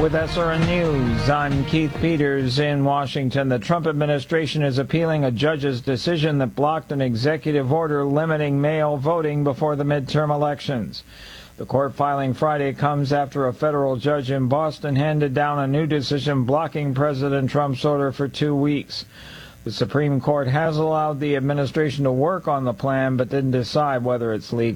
With SRN News, I'm Keith Peters in Washington. The Trump administration is appealing a judge's decision that blocked an executive order limiting mail voting before the midterm elections. The court filing Friday comes after a federal judge in Boston handed down a new decision blocking President Trump's order for 2 weeks. The Supreme Court has allowed the administration to work on the plan but didn't decide whether it's legal.